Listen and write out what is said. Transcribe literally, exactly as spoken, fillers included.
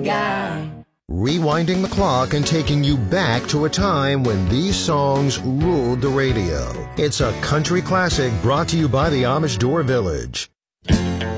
guy. Rewinding the clock and taking you back to a time when these songs ruled the radio. It's a country classic brought to you by the Amish Door Village.